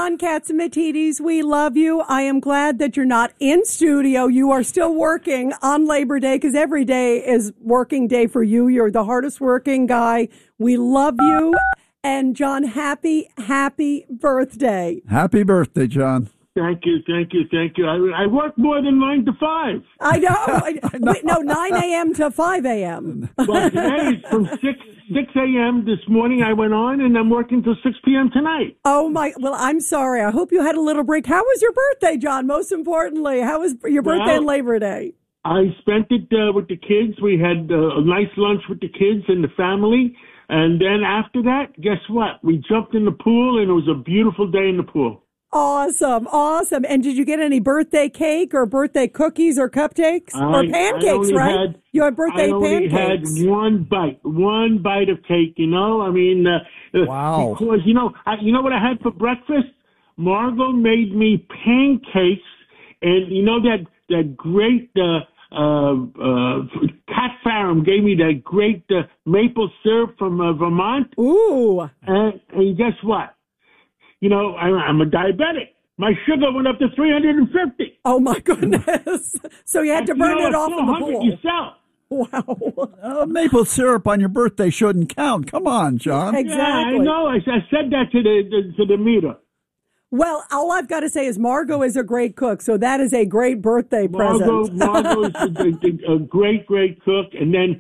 John Catsimatidis, we love you. I am glad that you're not in studio. You are still working on Labor Day because every day is working day for you. You're the hardest working guy. We love you. And John, happy birthday. Happy birthday, John. Thank you. I work more than 9 to 5. I know. Wait, no, 9 a.m. to 5 a.m. Well, today it's from 6 a.m. this morning I went on, and I'm working till 6 p.m. tonight. Oh, my. Well, I'm sorry. I hope you had a little break. How was your birthday, John? Most importantly, how was your birthday and Labor Day? I spent it with the kids. We had a nice lunch with the kids and the family. And then after that, guess what? We jumped in the pool, and it was a beautiful day in the pool. Awesome. And did you get any birthday cake or birthday cookies or cupcakes? Or pancakes, right? You had birthday pancakes. I only had one bite of cake, you know? I mean, wow. Because, you know what I had for breakfast? Margot made me pancakes, and you know that great, Kat Farram gave me that great maple syrup from Vermont. Ooh. And guess what? You know, I'm a diabetic. My sugar went up to 350. Oh, my goodness. So you had to burn it off in the pool. Yourself. Wow. Maple syrup on your birthday shouldn't count. Come on, John. Exactly. Yeah, I know. I said that to the meter. Well, all I've got to say is Margot is a great cook, so that is a great birthday present. Margot's a great cook. And then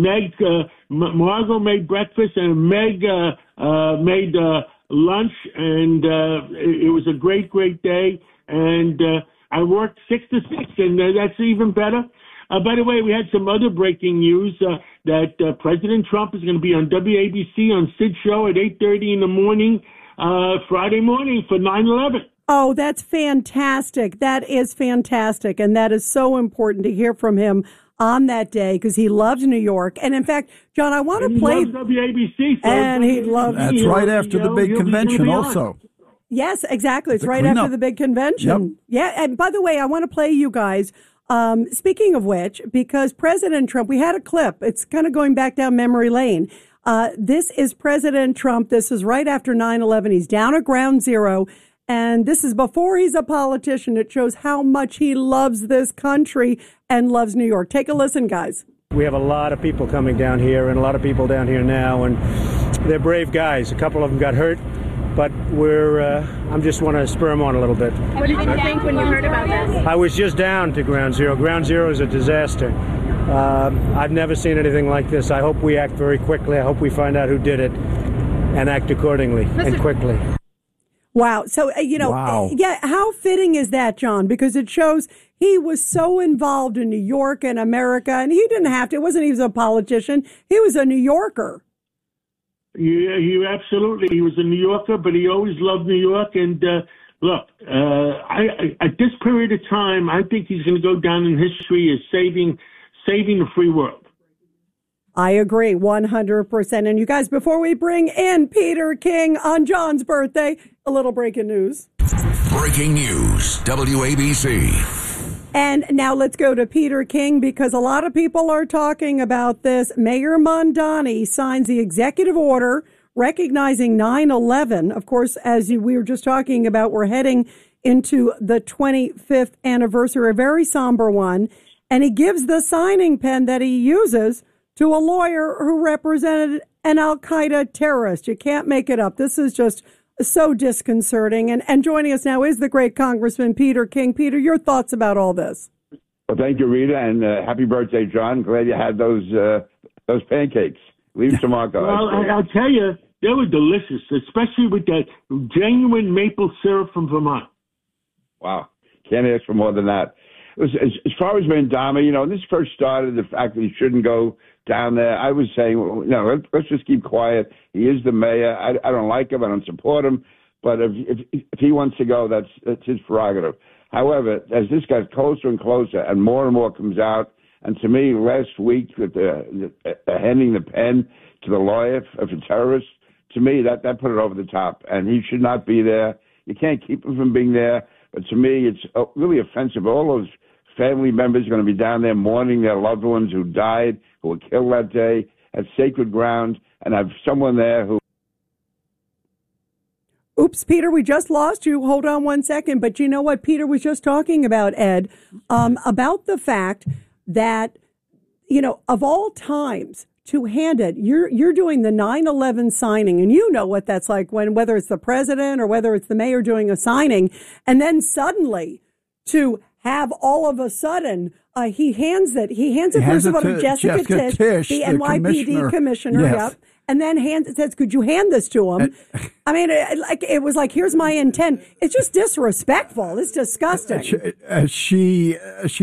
Margot made breakfast, and Meg made lunch, and it was a great day. And I worked 6 to 6, and that's even better. By the way, we had some other breaking news that President Trump is going to be on WABC on Sid Show at 8:30 in the morning, Friday morning for 9/11. Oh, that's fantastic. That is fantastic. And that is so important to hear from him on that day because he loves New York. And in fact, John, I want to play WABC. And he loves. That's right after the big convention also. Yes, exactly. It's right after the big convention. Yep. Yeah. And by the way, I want to play you guys. Speaking of which, because President Trump, we had a clip. It's kind of going back down memory lane. This is President Trump. This is right after 9/11. He's down at Ground Zero. And this is before he's a politician. It shows how much he loves this country and loves New York. Take a listen, guys. We have a lot of people coming down here and a lot of people down here now, and they're brave guys. A couple of them got hurt, but I just want to spur them on a little bit. What did you think when you heard about this? I was just down to Ground Zero. Ground Zero is a disaster. I've never seen anything like this. I hope we act very quickly. I hope we find out who did it and act accordingly and quickly. Wow. So, yeah, how fitting is that, John? Because it shows he was so involved in New York and America, and he didn't have to. It wasn't he was a politician. He was a New Yorker. Yeah, he was a New Yorker, but he always loved New York. And look, at this period of time, I think he's going to go down in history as saving the free world. I agree 100%. And you guys, before we bring in Peter King on John's birthday, a little breaking news. Breaking news, WABC. And now let's go to Peter King because a lot of people are talking about this. Mayor Mondani signs the executive order recognizing 9/11. Of course, as we were just talking about, we're heading into the 25th anniversary, a very somber one. And he gives the signing pen that he uses to a lawyer who represented an al-Qaeda terrorist. You can't make it up. This is just so disconcerting. And joining us now is the great Congressman Peter King. Peter, your thoughts about all this? Well, thank you, Rita, and happy birthday, John. Glad you had those pancakes. Leave some Marco. Well, I'll tell you, they were delicious, especially with that genuine maple syrup from Vermont. Wow. Can't ask for more than that. As far as Mondani, when this first started, the fact that he shouldn't go down there, I was saying, let's just keep quiet. He is the mayor. I don't like him. I don't support him. But if he wants to go, that's his prerogative. However, as this got closer and closer and more comes out, and to me, last week with the handing the pen to the lawyer for terrorists, to me, that put it over the top. And he should not be there. You can't keep him from being there. But to me, it's really offensive. All those family members are going to be down there mourning their loved ones who died, who were killed that day at sacred ground, and have someone there who... Oops, Peter, we just lost you. Hold on one second. But you know what Peter was just talking about, Ed, about the fact that, of all times to hand it, you're doing the 9/11 signing, and you know what that's like whether it's the president or whether it's the mayor doing a signing, and then suddenly to have all of a sudden he hands it first of all to Jessica Tisch, the NYPD commissioner. Yes. Yep. And then says, "Could you hand this to him?" I mean, it was like, "Here's my intent." It's just disrespectful. It's disgusting. She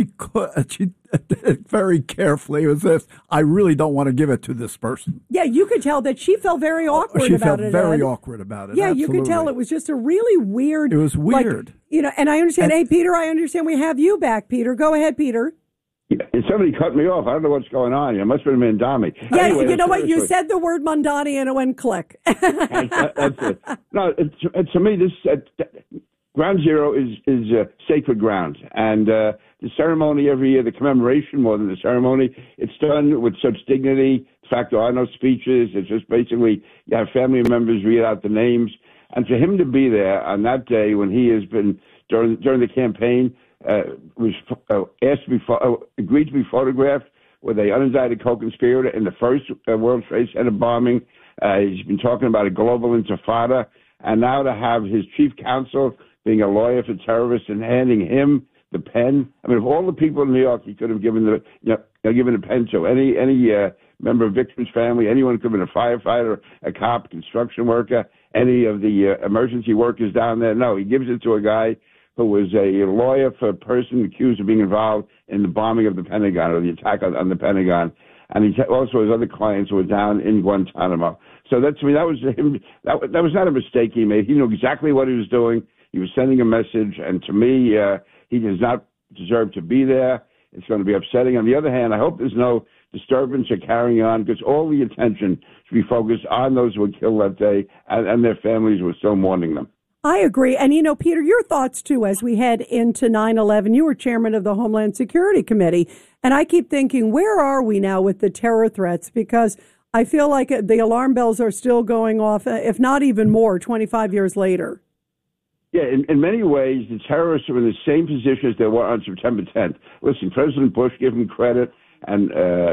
very carefully, as if I really don't want to give it to this person. Yeah, you could tell that she felt very awkward about it. She felt very awkward about it. Yeah, absolutely. you could tell it was just a really weird. It was weird. And I understand. Hey, Peter, I understand we have you back, Peter. Go ahead, Peter. Yeah, somebody cut me off. I don't know what's going on. It must have been Mandami. Yeah, anyway, you know what? You said the word Mondani and it went click. That's it. No, to me, this Ground Zero is sacred ground. And the ceremony every year, the commemoration more than the ceremony, it's done with such dignity. In fact, there are no speeches. It's just basically you have family members read out the names. And for him to be there on that day when he has been, during the campaign, was asked to be agreed to be photographed with a unindicted co-conspirator in the first World Trade Center bombing. He's been talking about a global intifada, and now to have his chief counsel being a lawyer for terrorists and handing him the pen. I mean, of all the people in New York, he could have given given a pen to any member of victim's family, anyone could have been a firefighter, a cop, construction worker, any of the emergency workers down there. No, he gives it to a guy who was a lawyer for a person accused of being involved in the bombing of the Pentagon or the attack on the Pentagon. And he also has other clients who were down in Guantanamo. So that was him. That was not a mistake he made. He knew exactly what he was doing. He was sending a message. And to me, he does not deserve to be there. It's going to be upsetting. On the other hand, I hope there's no disturbance or carrying on, because all the attention should be focused on those who were killed that day and their families who were still mourning them. I agree. And, Peter, your thoughts, too, as we head into 9/11. You were chairman of the Homeland Security Committee. And I keep thinking, where are we now with the terror threats? Because I feel like the alarm bells are still going off, if not even more, 25 years later. Yeah, in many ways, the terrorists are in the same position as they were on September 10th. Listen, President Bush, give him credit, and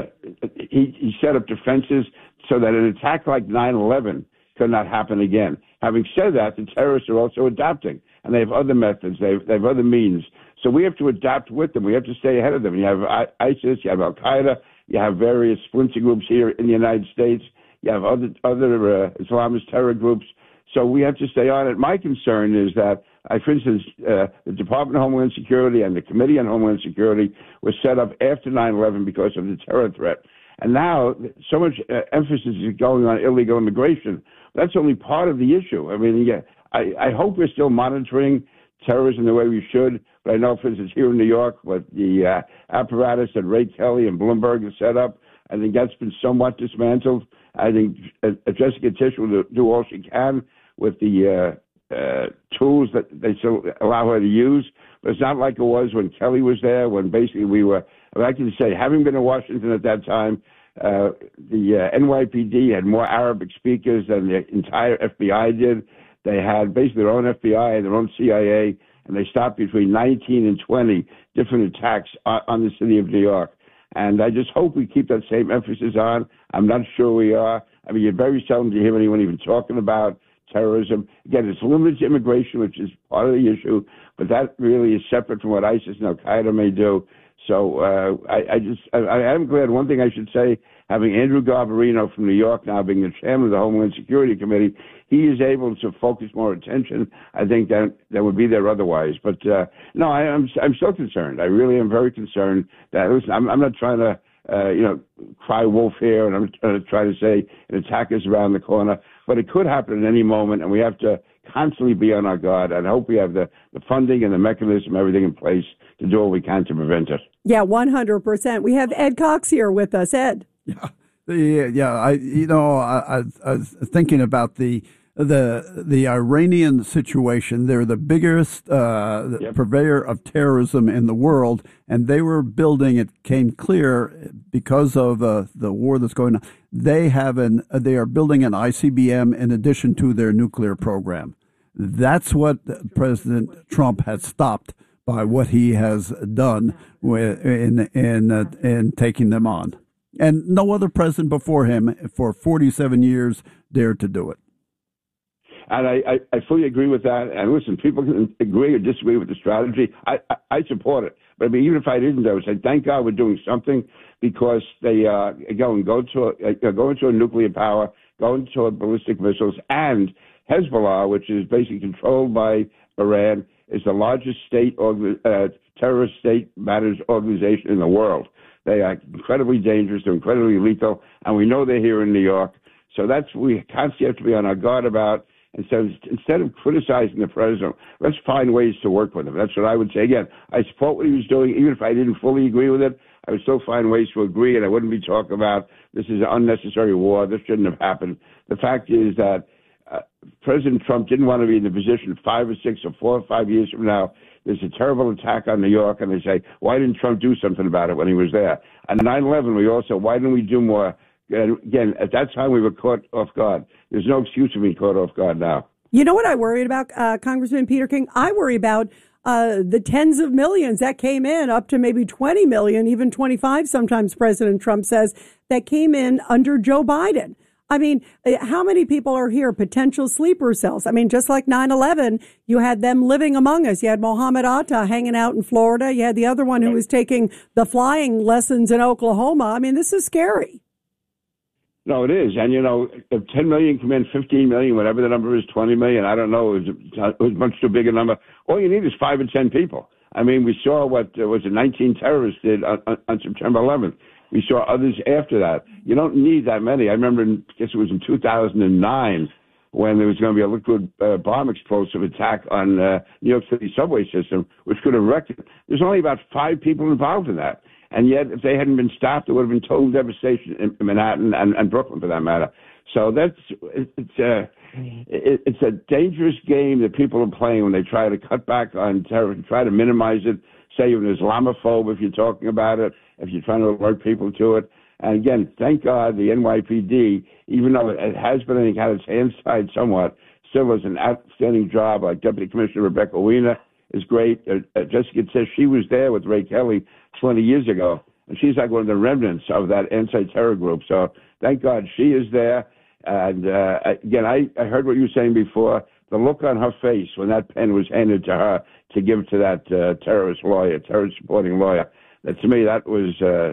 he set up defenses so that an attack like 9/11 could not happen again. Having said that, the terrorists are also adapting, and they have other methods, they have other means. So we have to adapt with them. We have to stay ahead of them. You have ISIS, you have Al-Qaeda, you have various splinter groups here in the United States, you have other Islamist terror groups. So we have to stay on it. My concern is that, for instance, the Department of Homeland Security and the Committee on Homeland Security was set up after 9/11 because of the terror threat. And now so much emphasis is going on illegal immigration. That's only part of the issue. I mean, I hope we're still monitoring terrorism the way we should. But I know, for instance, here in New York, with the apparatus that Ray Kelly and Bloomberg have set up, I think that's been somewhat dismantled. I think Jessica Tisch will do all she can with the tools that they still allow her to use. But it's not like it was when Kelly was there, when basically we were, I can say, having been in Washington at that time, the NYPD had more Arabic speakers than the entire FBI did. They had basically their own FBI and their own CIA, and they stopped between 19 and 20 different attacks on the city of New York. And I just hope we keep that same emphasis on. I'm not sure we are. I mean, you're very seldom to hear anyone even talking about terrorism. Again, it's limited to immigration, which is part of the issue, but that really is separate from what ISIS and Al-Qaeda may do. So I am glad. One thing I should say, having Andrew Garbarino from New York now being the chairman of the Homeland Security Committee, he is able to focus more attention, I think, that would be there otherwise. But no, I'm still concerned. I really am very concerned. That listen, I'm not trying to cry wolf here, and I'm trying to say an attack is around the corner, but it could happen at any moment, and we have to constantly be on our guard. And I hope we have the funding and the mechanism, everything in place to do what we can to prevent it. Yeah, 100%. We have Ed Cox here with us. Ed. Yeah. I was thinking about the Iranian situation. They're the biggest purveyor of terrorism in the world, and they were building. It came clear because of the war that's going on. They are building an ICBM in addition to their nuclear program. That's what President Trump has stopped by what he has done in taking them on. And no other president before him for 47 years dared to do it. And I fully agree with that. And listen, people can agree or disagree with the strategy. I support it. But I mean, even if I didn't, I would say, thank God we're doing something, because they go into a nuclear power, go into a ballistic missiles, and Hezbollah, which is basically controlled by Iran, is the largest terrorist state matters organization in the world. They are incredibly dangerous. They're incredibly lethal, and we know they're here in New York. So we constantly have to be on our guard about. And so instead of criticizing the president, let's find ways to work with him. That's what I would say. Again, I support what he was doing. Even if I didn't fully agree with it, I would still find ways to agree, and I wouldn't be talking about this is an unnecessary war. This shouldn't have happened. The fact is that President Trump didn't want to be in the position 5 or 6 or 4 or 5 years from now. There's a terrible attack on New York, and they say, why didn't Trump do something about it when he was there? And 9/11, why didn't we do more? Again, at that time, we were caught off guard. There's no excuse for being caught off guard now. You know what I worried about, Congressman Peter King? I worry about the tens of millions that came in, up to maybe 20 million, even 25, sometimes President Trump says, that came in under Joe Biden. I mean, how many people are here, potential sleeper cells? I mean, just like 9/11, you had them living among us. You had Mohammed Atta hanging out in Florida. You had the other one who was taking the flying lessons in Oklahoma. I mean, this is scary. No, it is. And, if 10 million come in, 15 million, whatever the number is, 20 million, I don't know, it was much too big a number. All you need is 5 or 10 people. I mean, we saw what 19 terrorists did on September 11th. We saw others after that. You don't need that many. I remember, I guess it was in 2009, when there was going to be a liquid bomb explosive attack on New York City subway system, which could have wrecked it. There's only about 5 people involved in that. And yet, if they hadn't been stopped, there would have been total devastation in Manhattan and Brooklyn, for that matter. So it's a dangerous game that people are playing when they try to cut back on terror, try to minimize it, say you're an Islamophobe if you're talking about it, if you're trying to alert people to it. And again, thank God the NYPD, even though it has been, I think, had its hands tied somewhat, still does an outstanding job. Like Deputy Commissioner Rebecca Weiner is great. Jessica says she was there with Ray Kelly 20 years ago, and she's like one of the remnants of that anti-terror group. So thank God she is there. And again, I heard what you were saying before. The look on her face when that pen was handed to her to give to that terrorist supporting lawyer, that to me, that was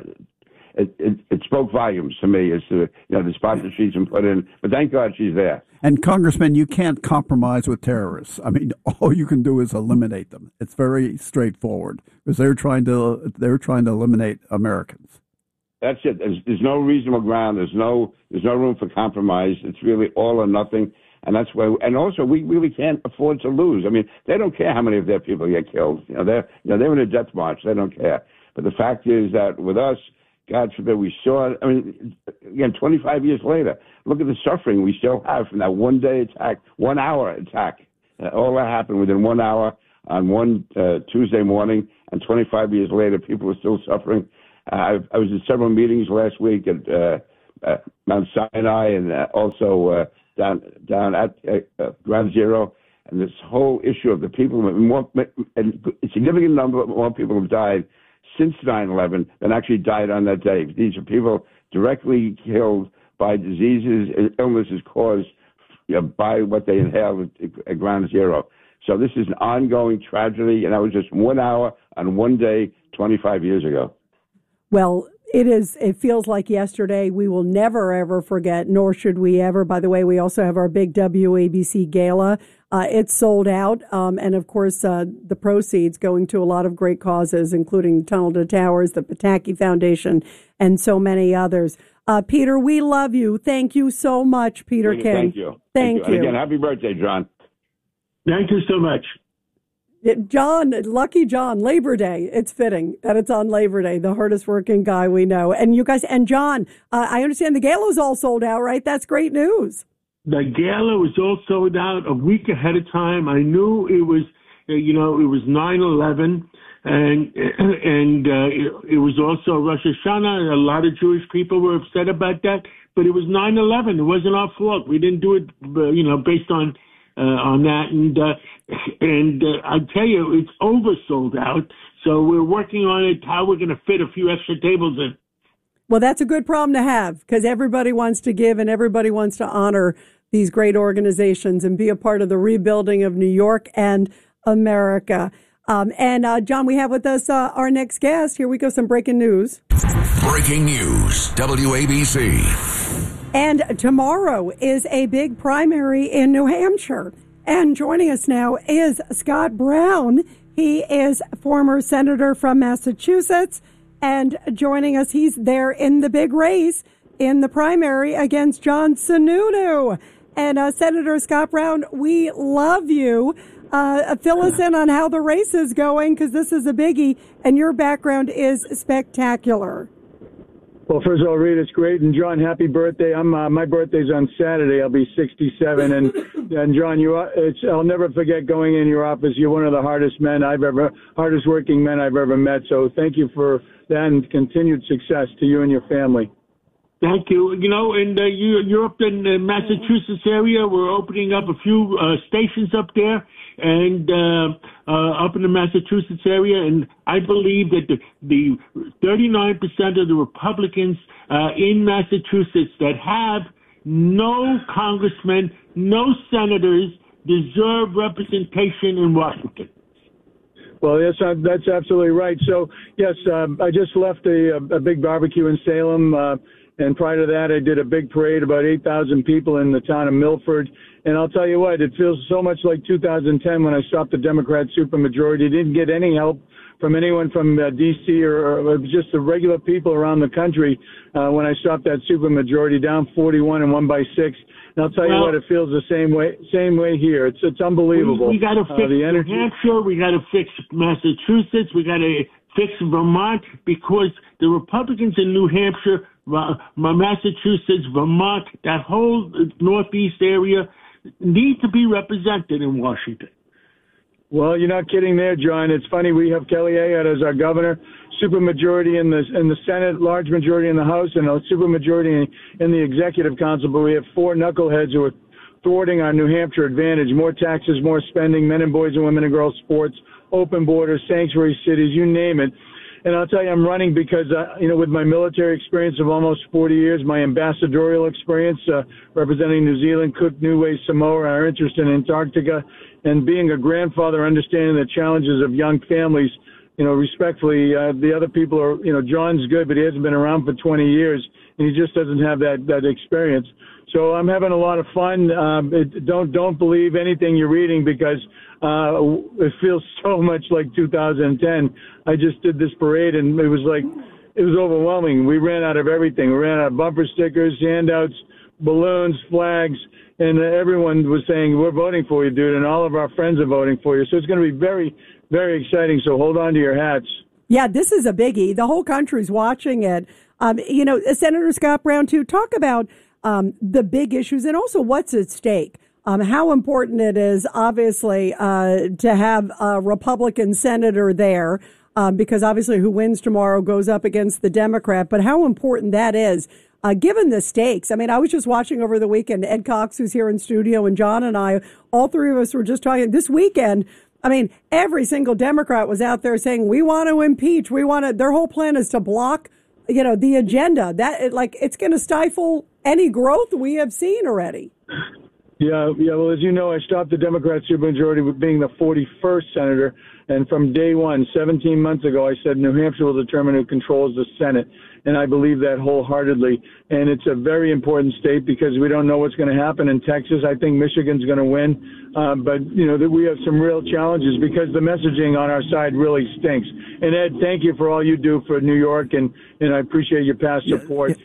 it spoke volumes to me as to the spot that she's been put in. But thank God she's there. And Congressman, you can't compromise with terrorists. I mean, all you can do is eliminate them. It's very straightforward because they're trying to eliminate Americans. That's it. There's no reasonable ground. There's no room for compromise. It's really all or nothing. And that's why. And also, we really can't afford to lose. I mean, they don't care how many of their people get killed. They're in a death march. They don't care. But the fact is that with us, God forbid, we saw. I mean, again, 25 years later, look at the suffering we still have from that 1-day attack, 1-hour attack. All that happened within 1 hour on one Tuesday morning, and 25 years later, people are still suffering. I was in several meetings last week at Mount Sinai and also down at Ground Zero, and this whole issue of the people, and a significant number more people have died since 9/11 than actually died on that day. These are people directly killed by diseases, illnesses caused by what they inhaled at Ground Zero. So this is an ongoing tragedy, and that was just 1 hour on 1 day 25 years ago. Well, it feels like yesterday. We will never, ever forget, nor should we ever. By the way, we also have our big WABC gala. It's sold out. And of course, the proceeds going to a lot of great causes, including Tunnel to Towers, the Pataki Foundation, and so many others. Peter, we love you. Thank you so much, Peter King. Thank you. Thank you. And again, happy birthday, John. Thank you so much. John, lucky John, Labor Day. It's fitting that it's on Labor Day, the hardest working guy we know. And you guys, and John, I understand the gala's all sold out, right? That's great news. The gala was all sold out a week ahead of time. I knew it was, it was 9/11, and it was also Rosh Hashanah. A lot of Jewish people were upset about that, but it was 9/11. It wasn't our fault. We didn't do it, based on on that. And I tell you, it's oversold out. So we're working on it, how we're going to fit a few extra tables in. Well, that's a good problem to have because everybody wants to give and everybody wants to honor these great organizations and be a part of the rebuilding of New York and America. And John, we have with us our next guest. Here we go, some breaking news. Breaking news, WABC. And tomorrow is a big primary in New Hampshire. And joining us now is Scott Brown. He is former senator from Massachusetts. And joining us, he's there in the big race in the primary against John Sununu. And Senator Scott Brown, we love you. Fill us in on how the race is going, because this is a biggie, and your background is spectacular. Well, first of all, Rita, it's great, and John, happy birthday. My birthday's on Saturday. I'll be 67, and John, I'll never forget going in your office. You're one of the hardest working men I've ever met. So thank you for that, and continued success to you and your family. Thank you. And you're up in the Massachusetts area. We're opening up a few stations up there, and up in the Massachusetts area. And I believe that the 39% of the Republicans in Massachusetts that have no congressmen, no senators, deserve representation in Washington. Well, yes, that's absolutely right. So, yes, I just left a big barbecue in Salem. And prior to that, I did a big parade, about 8,000 people in the town of Milford. And I'll tell you what, it feels so much like 2010 when I stopped the Democrat supermajority. Didn't get any help from anyone from D.C. or just the regular people around the country when I stopped that supermajority, down 41 and won by 6. And I'll tell you what, it feels the same way here. It's unbelievable. We got to fix New Hampshire. We got to fix Massachusetts. We got to fix Vermont, because the Republicans in New Hampshire, Massachusetts, Vermont, that whole Northeast area need to be represented in Washington. Well, you're not kidding there, John. It's funny, we have Kelly Ayotte as our governor, supermajority in the Senate, large majority in the House, and a supermajority in the Executive Council, but we have 4 knuckleheads who are thwarting our New Hampshire advantage. More taxes, more spending, men and boys and women and girls sports, open borders, sanctuary cities, you name it. And I'll tell you, I'm running because, with my military experience of almost 40 years, my ambassadorial experience representing New Zealand, Cook, Niue, Samoa, our interest in Antarctica, and being a grandfather, understanding the challenges of young families, respectfully, the other people are, John's good, but he hasn't been around for 20 years, and he just doesn't have that experience. So I'm having a lot of fun. Don't believe anything you're reading, because it feels so much like 2010. I just did this parade, and it was overwhelming. We ran out of everything. We ran out of bumper stickers, handouts, balloons, flags, and everyone was saying, "We're voting for you, dude," and all of our friends are voting for you. So it's going to be very, very exciting. So hold on to your hats. Yeah, this is a biggie. The whole country's watching it. Senator Scott Brown, too, talk about the big issues and also what's at stake. How important it is, obviously, to have a Republican senator there, because obviously who wins tomorrow goes up against the Democrat, but how important that is, given the stakes. I mean, I was just watching over the weekend, Ed Cox, who's here in studio, and John and I, all three of us were just talking this weekend. I mean, every single Democrat was out there saying, we want to impeach. Their whole plan is to block, the agenda. It's going to stifle any growth we have seen already. Yeah. Well, as you know, I stopped the Democrat supermajority with being the 41st senator. And from day one, 17 months ago, I said New Hampshire will determine who controls the Senate. And I believe that wholeheartedly. And it's a very important state because we don't know what's going to happen in Texas. I think Michigan's going to win. But we have some real challenges because the messaging on our side really stinks. And Ed, thank you for all you do for New York. And I appreciate your past support.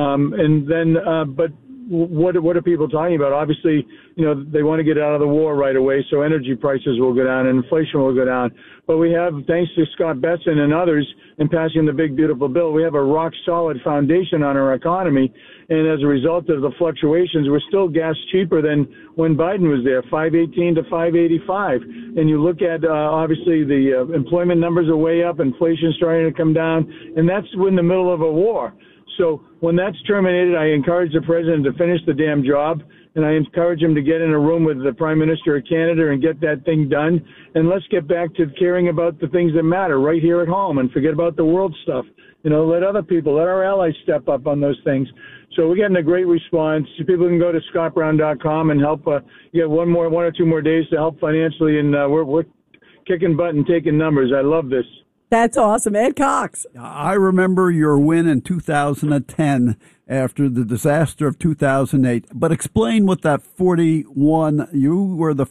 But what are people talking about? Obviously, they want to get out of the war right away, so energy prices will go down and inflation will go down. But we have, thanks to Scott Besson and others in passing the big, beautiful bill, we have a rock-solid foundation on our economy. And as a result of the fluctuations, we're still gas cheaper than when Biden was there, $5.18 to $5.85. And you look at, obviously, the employment numbers are way up, inflation's starting to come down, and that's in the middle of a war. So when that's terminated, I encourage the president to finish the damn job, and I encourage him to get in a room with the Prime Minister of Canada and get that thing done. And let's get back to caring about the things that matter right here at home and forget about the world stuff. Let other people, let our allies step up on those things. So we're getting a great response. People can go to scottbrown.com and help. You get one or two more days to help financially, and we're kicking butt and taking numbers. I love this. That's awesome. Ed Cox. I remember your win in 2010 after the disaster of 2008. But explain what that 41, you were the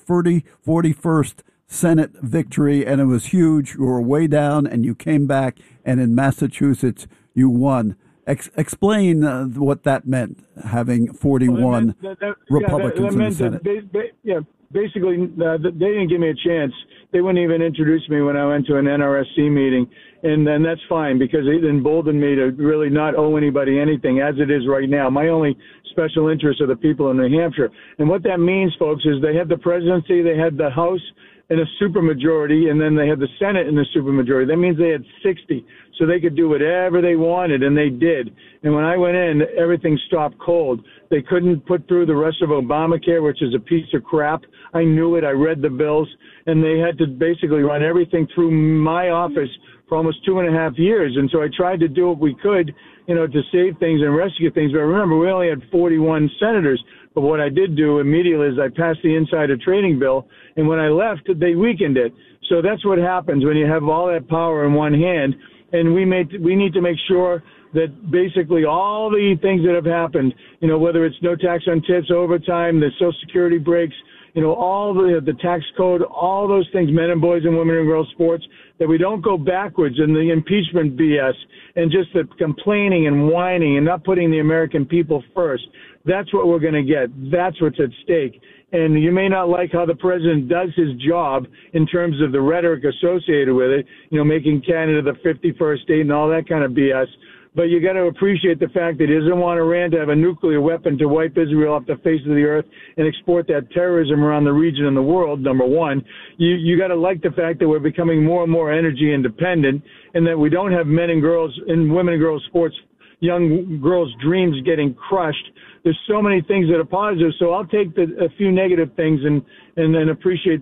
41st Senate victory, and it was huge. You were way down, and you came back, and in Massachusetts, you won. Explain what that meant, having 41 Republicans in the Senate. Basically, they didn't give me a chance. They wouldn't even introduce me when I went to an NRSC meeting, and then that's fine because it emboldened me to really not owe anybody anything, as it is right now. My only special interest are the people in New Hampshire. And what that means, folks, is they had the presidency, they had the House in a supermajority, and then they had the Senate in a supermajority. That means they had 60, so they could do whatever they wanted, and they did. And when I went in, everything stopped cold. They couldn't put through the rest of Obamacare, which is a piece of crap. I knew it. I read the bills, and they had to basically run everything through my office for almost 2.5 years. And so I tried to do what we could, to save things and rescue things. But remember, we only had 41 senators. But what I did do immediately is I passed the insider trading bill, and when I left, they weakened it. So that's what happens when you have all that power in one hand. And we need to make sure that basically all the things that have happened, whether it's no tax on tips, overtime, the Social Security breaks, all the tax code, all those things, men and boys and women and girls sports, that we don't go backwards in the impeachment BS and just the complaining and whining and not putting the American people first. That's what we're going to get. That's what's at stake. And you may not like how the president does his job in terms of the rhetoric associated with it, making Canada the 51st state and all that kind of BS. But you got to appreciate the fact that he doesn't want Iran to have a nuclear weapon to wipe Israel off the face of the earth and export that terrorism around the region and the world, number one. You got to like the fact that we're becoming more and more energy independent and that we don't have men and girls in women and girls sports, young girls' dreams getting crushed. There's so many things that are positive, so I'll take a few negative things and then appreciate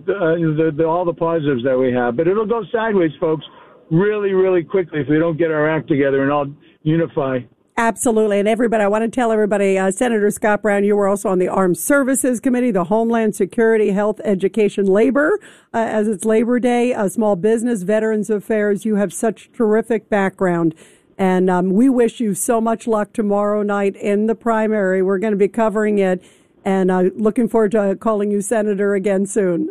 all the positives that we have. But it'll go sideways, folks, really, really quickly if we don't get our act together and all unify. Absolutely. And everybody, I want to tell everybody, Senator Scott Brown, you were also on the Armed Services Committee, the Homeland Security, Health, Education, Labor, as it's Labor Day, Small Business, Veterans Affairs. You have such terrific background. And we wish you so much luck tomorrow night in the primary. We're going to be covering it and looking forward to calling you Senator again soon.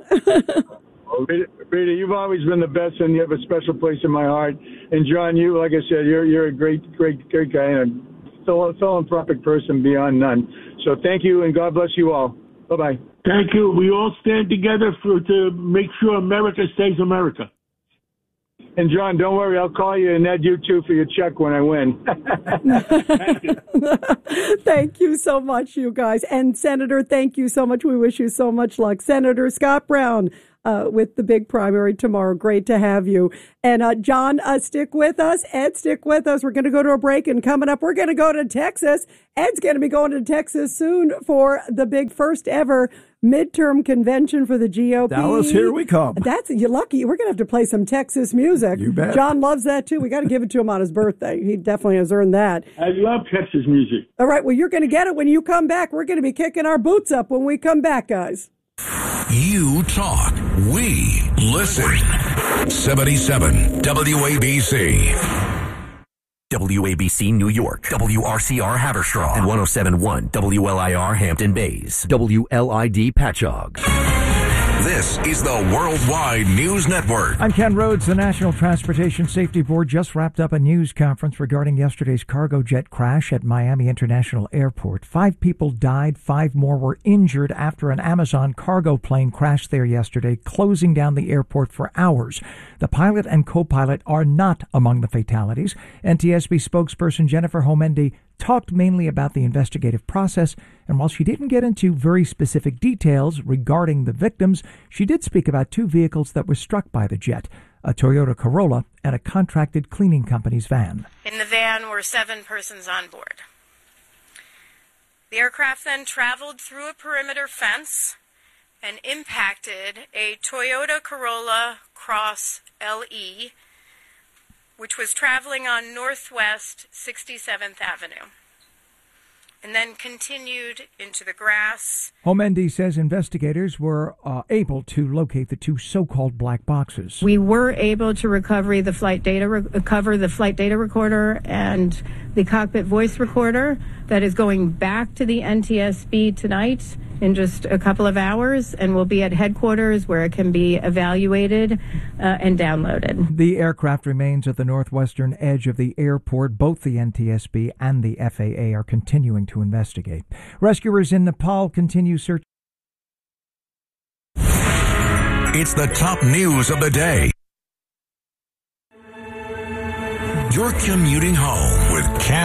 Rita, you've always been the best, and you have a special place in my heart. And John, you, like I said, you're a great guy and a philanthropic person beyond none. So thank you, and God bless you all. Bye-bye. Thank you. We all stand together to make sure America stays America. And John, don't worry, I'll call you and add you too for your check when I win. Thank you. Thank you so much, you guys. And Senator, thank you so much. We wish you so much luck. Senator Scott Brown with the big primary tomorrow. Great to have you. And John, stick with us. Ed, stick with us. We're going to go to a break, and coming up, we're going to go to Texas. Ed's going to be going to Texas soon for the big first ever midterm convention for the GOP. Dallas, here we come. You're lucky. We're going to have to play some Texas music. You bet. John loves that too. We got to give it to him on his birthday. He definitely has earned that. I love Texas music. All right. Well, you're going to get it when you come back. We're going to be kicking our boots up when we come back, guys. You talk, we listen. 77 WABC. WABC New York, WRCR Haverstraw, and 107.1 WLIR Hampton Bays, WLID Patchogue. This is the Worldwide News Network. I'm Ken Rhodes. The National Transportation Safety Board just wrapped up a news conference regarding yesterday's cargo jet crash at Miami International Airport. 5 people died, 5 more were injured after an Amazon cargo plane crashed there yesterday, closing down the airport for hours. The pilot and co-pilot are not among the fatalities. NTSB spokesperson Jennifer Homendy talked mainly about the investigative process, and while she didn't get into very specific details regarding the victims, she did speak about 2 vehicles that were struck by the jet, a Toyota Corolla and a contracted cleaning company's van. In the van were 7 persons on board. The aircraft then traveled through a perimeter fence and impacted a Toyota Corolla Cross LE, which was traveling on Northwest 67th Avenue, and then continued into the grass. Homendi says investigators were able to locate the two so-called black boxes. We were able to recover the flight data recorder and the cockpit voice recorder that is going back to the NTSB tonight in just a couple of hours, and will be at headquarters where it can be evaluated and downloaded. The aircraft remains at the northwestern edge of the airport. Both the NTSB and the FAA are continuing to investigate. Rescuers in Nepal continue search. It's the top news of the day. You're commuting home with Cat.